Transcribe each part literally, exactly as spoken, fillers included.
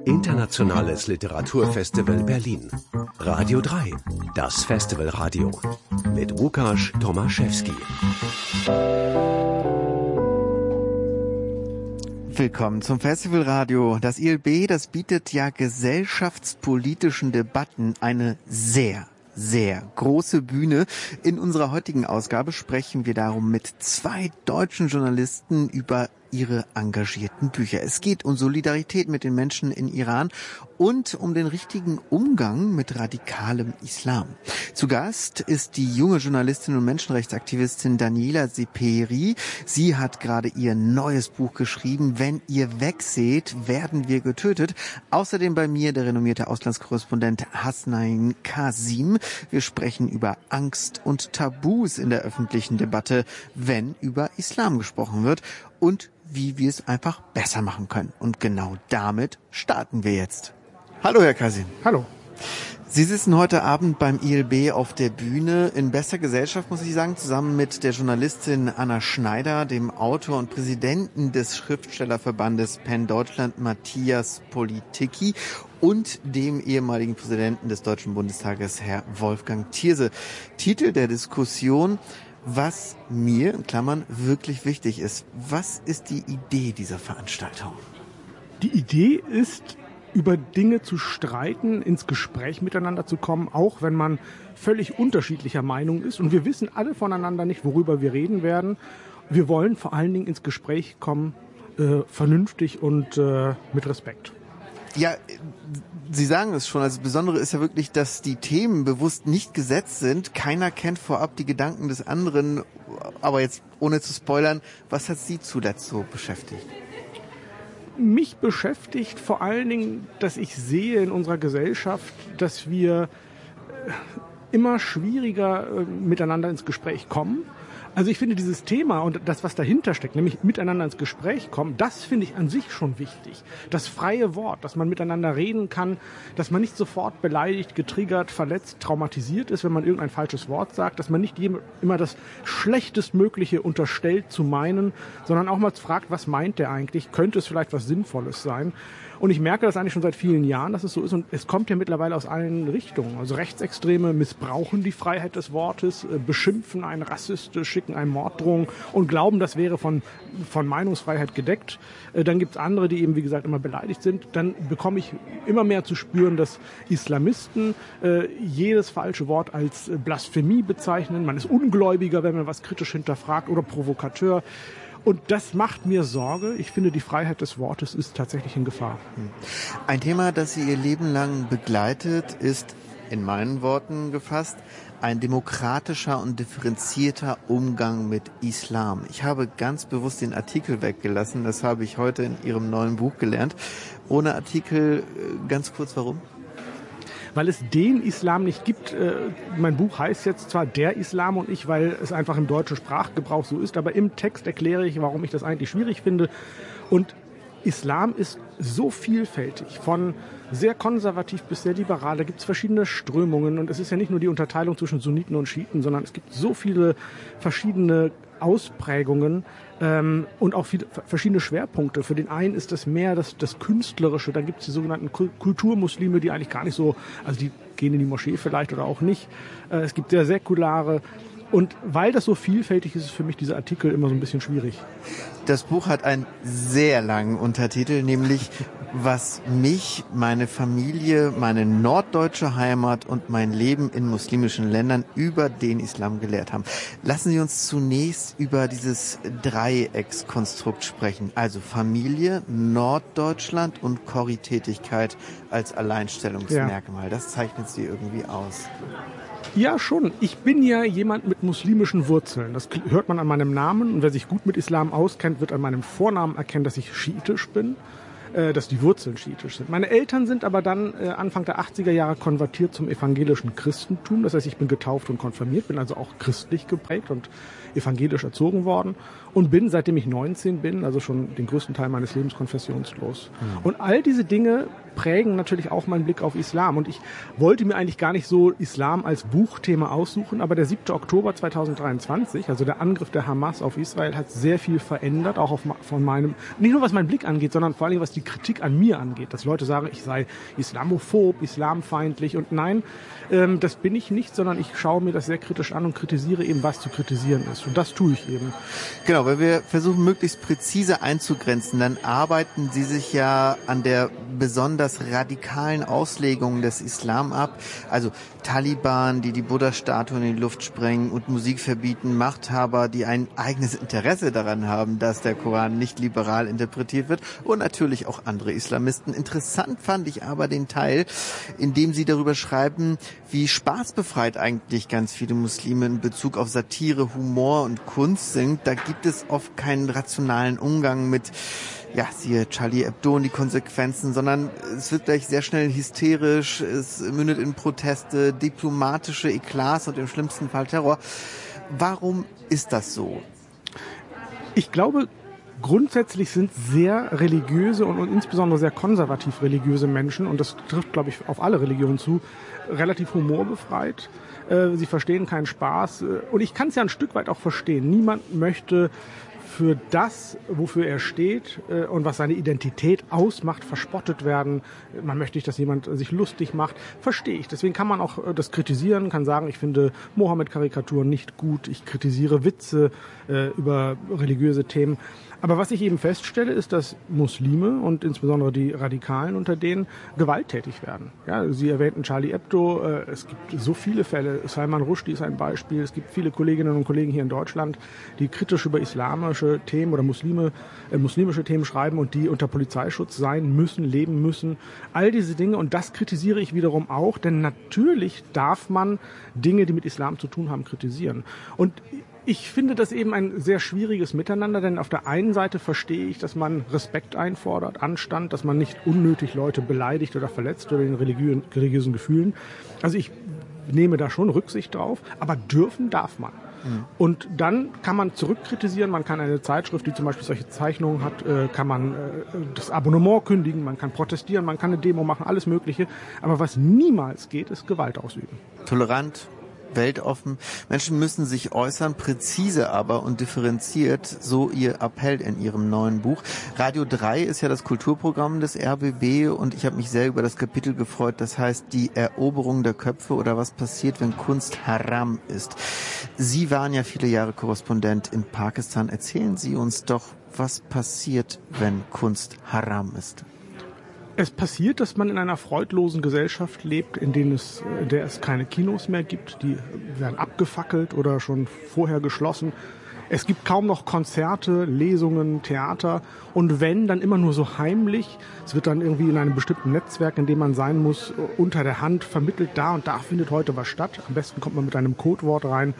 Internationales Literaturfestival Berlin. Radio drei, das Festivalradio. Mit Łukasz Tomaszewski. Willkommen zum Festivalradio. Das I L B, das bietet ja gesellschaftspolitischen Debatten eine sehr sehr große Bühne. In unserer heutigen Ausgabe sprechen wir darum mit zwei deutschen Journalisten über ihre engagierten Bücher. Es geht um Solidarität mit den Menschen in Iran und um den richtigen Umgang mit radikalem Islam. Zu Gast ist die junge Journalistin und Menschenrechtsaktivistin Daniela Seperi. Sie hat gerade ihr neues Buch geschrieben. Wenn ihr wegseht, werden wir getötet. Außerdem bei mir der renommierte Auslandskorrespondent Hasnain Kasim. Wir sprechen über Angst und Tabus in der öffentlichen Debatte, wenn über Islam gesprochen wird, und wie wir es einfach besser machen können. Und genau damit starten wir jetzt. Hallo, Herr Kasim. Hallo. Sie sitzen heute Abend beim I L B auf der Bühne in bester Gesellschaft, muss ich sagen, zusammen mit der Journalistin Anna Schneider, dem Autor und Präsidenten des Schriftstellerverbandes PEN Deutschland, Matthias Politicki, und dem ehemaligen Präsidenten des Deutschen Bundestages, Herr Wolfgang Thierse. Titel der Diskussion: Was mir, in Klammern, wirklich wichtig ist. Was ist die Idee dieser Veranstaltung? Die Idee ist, über Dinge zu streiten, ins Gespräch miteinander zu kommen, auch wenn man völlig unterschiedlicher Meinung ist. Und wir wissen alle voneinander nicht, worüber wir reden werden. Wir wollen vor allen Dingen ins Gespräch kommen, äh, vernünftig und äh, mit Respekt. Ja, Sie sagen es schon. Also das Besondere ist ja wirklich, dass die Themen bewusst nicht gesetzt sind. Keiner kennt vorab die Gedanken des anderen. Aber jetzt, ohne zu spoilern, was hat Sie zuletzt so beschäftigt? Mich beschäftigt vor allen Dingen, dass ich sehe in unserer Gesellschaft, dass wir immer schwieriger äh, miteinander ins Gespräch kommen. Also ich finde dieses Thema und das, was dahinter steckt, nämlich miteinander ins Gespräch kommen, das finde ich an sich schon wichtig. Das freie Wort, dass man miteinander reden kann, dass man nicht sofort beleidigt, getriggert, verletzt, traumatisiert ist, wenn man irgendein falsches Wort sagt, dass man nicht immer das Schlechtestmögliche unterstellt zu meinen, sondern auch mal fragt, was meint der eigentlich? Könnte es vielleicht was Sinnvolles sein? Und ich merke das eigentlich schon seit vielen Jahren, dass es so ist. Und es kommt ja mittlerweile aus allen Richtungen. Also Rechtsextreme missbrauchen die Freiheit des Wortes, beschimpfen einen Rassist, schicken einen Morddrohungen und glauben, das wäre von, von Meinungsfreiheit gedeckt. Dann gibt es andere, die eben, wie gesagt, immer beleidigt sind. Dann bekomme ich immer mehr zu spüren, dass Islamisten äh, jedes falsche Wort als Blasphemie bezeichnen. Man ist Ungläubiger, wenn man was kritisch hinterfragt, oder Provokateur. Und das macht mir Sorge. Ich finde, die Freiheit des Wortes ist tatsächlich in Gefahr. Ein Thema, das Sie Ihr Leben lang begleitet, ist, in meinen Worten gefasst, ein demokratischer und differenzierter Umgang mit Islam. Ich habe ganz bewusst den Artikel weggelassen. Das habe ich heute in Ihrem neuen Buch gelernt. Ohne Artikel, ganz kurz, warum? Weil es den Islam nicht gibt. Mein Buch heißt jetzt zwar Der Islam und ich, weil es einfach im deutschen Sprachgebrauch so ist, aber im Text erkläre ich, warum ich das eigentlich schwierig finde. Und Islam ist so vielfältig, von sehr konservativ bis sehr liberal. Da gibt es verschiedene Strömungen und es ist ja nicht nur die Unterteilung zwischen Sunniten und Schiiten, sondern es gibt so viele verschiedene Ausprägungen ähm, und auch viele verschiedene Schwerpunkte. Für den einen ist das mehr das, das Künstlerische, dann gibt es die sogenannten Kulturmuslime, die eigentlich gar nicht so, also die gehen in die Moschee vielleicht oder auch nicht. Äh, es gibt sehr säkulare. Und weil das so vielfältig ist, ist für mich dieser Artikel immer so ein bisschen schwierig. Das Buch hat einen sehr langen Untertitel, nämlich Was mich, meine Familie, meine norddeutsche Heimat und mein Leben in muslimischen Ländern über den Islam gelehrt haben. Lassen Sie uns zunächst über dieses Dreieckskonstrukt sprechen. Also Familie, Norddeutschland und Corrie-Tätigkeit als Alleinstellungsmerkmal. Ja. Das zeichnet Sie irgendwie aus. Ja, schon. Ich bin ja jemand mit muslimischen Wurzeln. Das hört man an meinem Namen. Und wer sich gut mit Islam auskennt, wird an meinem Vornamen erkennen, dass ich schiitisch bin, äh, dass die Wurzeln schiitisch sind. Meine Eltern sind aber dann äh, Anfang der achtziger Jahre konvertiert zum evangelischen Christentum. Das heißt, ich bin getauft und konfirmiert, bin also auch christlich geprägt und evangelisch erzogen worden und bin, seitdem ich neunzehn bin, also schon den größten Teil meines Lebens konfessionslos. Mhm. Und all diese Dinge prägen natürlich auch meinen Blick auf Islam. Und ich wollte mir eigentlich gar nicht so Islam als Buchthema aussuchen, aber der siebte Oktober zweitausenddreiundzwanzig, also der Angriff der Hamas auf Israel, hat sehr viel verändert, auch auf, von meinem, nicht nur was meinen Blick angeht, sondern vor allem was die die Kritik an mir angeht, dass Leute sagen, ich sei islamophob, islamfeindlich und nein, ähm, das bin ich nicht, sondern ich schaue mir das sehr kritisch an und kritisiere eben, was zu kritisieren ist. Und das tue ich eben. Genau, weil wir versuchen, möglichst präzise einzugrenzen, dann arbeiten Sie sich ja an der besonders radikalen Auslegung des Islam ab. Also Taliban, die die Buddha-Statue in die Luft sprengen und Musik verbieten, Machthaber, die ein eigenes Interesse daran haben, dass der Koran nicht liberal interpretiert wird und natürlich auch andere Islamisten. Interessant fand ich aber den Teil, in dem Sie darüber schreiben, wie spaßbefreit eigentlich ganz viele Muslime in Bezug auf Satire, Humor und Kunst sind. Da gibt es oft keinen rationalen Umgang mit, ja, siehe Charlie Hebdo und die Konsequenzen, sondern es wird gleich sehr schnell hysterisch, es mündet in Proteste, diplomatische Eklats und im schlimmsten Fall Terror. Warum ist das so? Ich glaube, grundsätzlich sind sehr religiöse und, und insbesondere sehr konservativ religiöse Menschen, und das trifft, glaube ich, auf alle Religionen zu, relativ humorbefreit. Äh, sie verstehen keinen Spaß. Und ich kann es ja ein Stück weit auch verstehen. Niemand möchte für das, wofür er steht äh, und was seine Identität ausmacht, verspottet werden. Man möchte nicht, dass jemand sich lustig macht. Verstehe ich. Deswegen kann man auch äh, das kritisieren, kann sagen, ich finde Mohammed-Karikaturen nicht gut. Ich kritisiere Witze äh, über religiöse Themen. Aber was ich eben feststelle, ist, dass Muslime und insbesondere die Radikalen unter denen gewalttätig werden. Ja, Sie erwähnten Charlie Hebdo. Äh, es gibt so viele Fälle. Salman Rushdie ist ein Beispiel. Es gibt viele Kolleginnen und Kollegen hier in Deutschland, die kritisch über islamische Themen oder Muslime, äh, muslimische Themen schreiben und die unter Polizeischutz sein müssen, leben müssen. All diese Dinge. Und das kritisiere ich wiederum auch, denn natürlich darf man Dinge, die mit Islam zu tun haben, kritisieren. Und ich finde das eben ein sehr schwieriges Miteinander, denn auf der einen Seite verstehe ich, dass man Respekt einfordert, Anstand, dass man nicht unnötig Leute beleidigt oder verletzt oder den religiösen, religiösen Gefühlen. Also ich nehme da schon Rücksicht drauf, aber dürfen darf man. Mhm. Und dann kann man zurückkritisieren, man kann eine Zeitschrift, die zum Beispiel solche Zeichnungen hat, kann man das Abonnement kündigen, man kann protestieren, man kann eine Demo machen, alles Mögliche. Aber was niemals geht, ist Gewalt ausüben. Tolerant, weltoffen. Menschen müssen sich äußern, präzise aber und differenziert, so Ihr Appell in Ihrem neuen Buch. Radio drei ist ja das Kulturprogramm des R B B und ich habe mich sehr über das Kapitel gefreut, das heißt die Eroberung der Köpfe oder was passiert, wenn Kunst haram ist. Sie waren ja viele Jahre Korrespondent in Pakistan. Erzählen Sie uns doch, was passiert, wenn Kunst haram ist. Es passiert, dass man in einer freudlosen Gesellschaft lebt, in, denen es, in der es keine Kinos mehr gibt. Die werden abgefackelt oder schon vorher geschlossen. Es gibt kaum noch Konzerte, Lesungen, Theater. Und wenn, dann immer nur so heimlich. Es wird dann irgendwie in einem bestimmten Netzwerk, in dem man sein muss, unter der Hand vermittelt, da und da findet heute was statt. Am besten kommt man mit einem Codewort rein,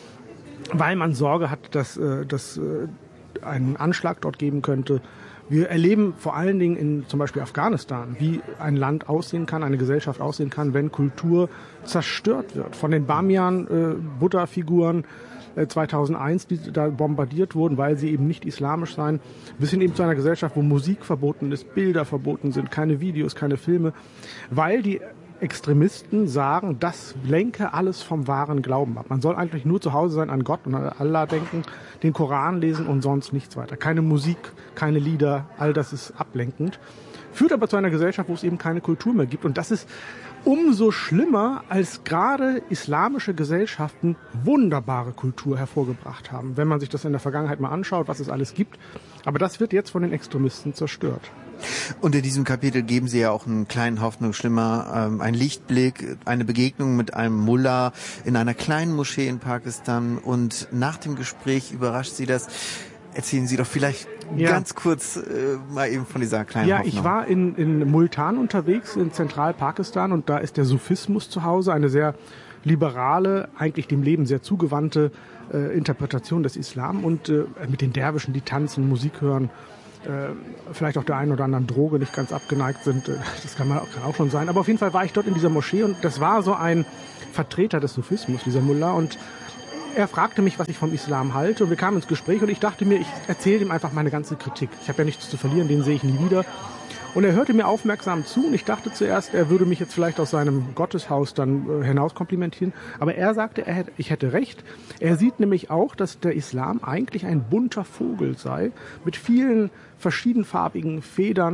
weil man Sorge hat, dass es einen Anschlag dort geben könnte. Wir erleben vor allen Dingen in zum Beispiel Afghanistan, wie ein Land aussehen kann, eine Gesellschaft aussehen kann, wenn Kultur zerstört wird. Von den Bamiyan äh, Buddha-Figuren äh, zweitausendeins, die da bombardiert wurden, weil sie eben nicht islamisch seien, bis hin eben zu einer Gesellschaft, wo Musik verboten ist, Bilder verboten sind, keine Videos, keine Filme, weil die Extremisten sagen, das lenke alles vom wahren Glauben ab. Man soll eigentlich nur zu Hause sein, an Gott und an Allah denken, den Koran lesen und sonst nichts weiter. Keine Musik, keine Lieder, all das ist ablenkend. Führt aber zu einer Gesellschaft, wo es eben keine Kultur mehr gibt. Und das ist umso schlimmer, als gerade islamische Gesellschaften wunderbare Kultur hervorgebracht haben. Wenn man sich das in der Vergangenheit mal anschaut, was es alles gibt. Aber das wird jetzt von den Extremisten zerstört. Und in diesem Kapitel geben Sie ja auch einen kleinen Hoffnungsschimmer, ähm, einen Lichtblick, eine Begegnung mit einem Mullah in einer kleinen Moschee in Pakistan. Und nach dem Gespräch überrascht Sie das. Erzählen Sie doch vielleicht ja. ganz kurz äh, mal eben von dieser kleinen ja, Hoffnung. Ja, ich war in, in Multan unterwegs, in Zentralpakistan, und da ist der Sufismus zu Hause, eine sehr liberale, eigentlich dem Leben sehr zugewandte äh, Interpretation des Islam, und äh, mit den Derwischen, die tanzen, Musik hören, äh, vielleicht auch der einen oder anderen Droge nicht ganz abgeneigt sind, äh, das kann, man, kann auch schon sein, aber auf jeden Fall war ich dort in dieser Moschee, und das war so ein Vertreter des Sufismus, dieser Mullah, und er fragte mich, was ich vom Islam halte, und wir kamen ins Gespräch, und ich dachte mir, ich erzähle ihm einfach meine ganze Kritik. Ich habe ja nichts zu verlieren, den sehe ich nie wieder. Und er hörte mir aufmerksam zu, und ich dachte zuerst, er würde mich jetzt vielleicht aus seinem Gotteshaus dann äh, hinaus komplimentieren. Aber er sagte, er hätte, ich hätte recht. Er sieht nämlich auch, dass der Islam eigentlich ein bunter Vogel sei, mit vielen verschiedenfarbigen Federn.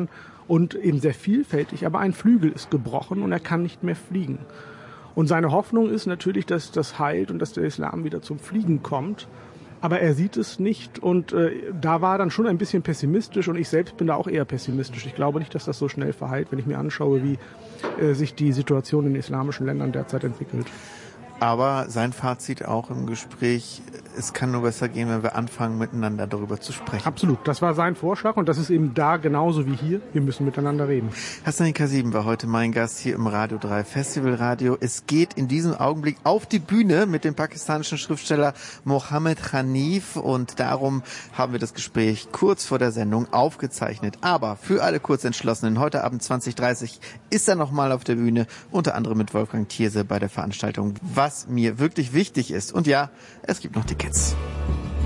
und eben sehr vielfältig, aber ein Flügel ist gebrochen und er kann nicht mehr fliegen. Und seine Hoffnung ist natürlich, dass das heilt und dass der Islam wieder zum Fliegen kommt. Aber er sieht es nicht und äh, da war er dann schon ein bisschen pessimistisch und ich selbst bin da auch eher pessimistisch. Ich glaube nicht, dass das so schnell verheilt, wenn ich mir anschaue, wie äh, sich die Situation in islamischen Ländern derzeit entwickelt. Aber sein Fazit auch im Gespräch, es kann nur besser gehen, wenn wir anfangen, miteinander darüber zu sprechen. Absolut, das war sein Vorschlag und das ist eben da genauso wie hier. Wir müssen miteinander reden. Hassan Kasim war heute mein Gast hier im Radio drei Festivalradio. Es geht in diesem Augenblick auf die Bühne mit dem pakistanischen Schriftsteller Mohammed Hanif und darum haben wir das Gespräch kurz vor der Sendung aufgezeichnet. Aber für alle Kurzentschlossenen, heute Abend zwanzig Uhr dreißig ist er nochmal auf der Bühne, unter anderem mit Wolfgang Thierse bei der Veranstaltung Was mir wirklich wichtig ist. Und ja, es gibt noch Tickets.